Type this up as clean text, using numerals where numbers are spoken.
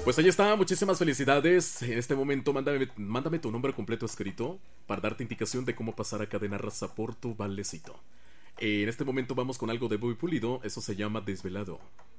Pues ahí está, muchísimas felicidades. En este momento mándame tu nombre completo escrito para darte indicación de cómo pasar a Cadena Raza por tu valecito. En este momento vamos con algo de Bobby Pulido, eso se llama Desvelado.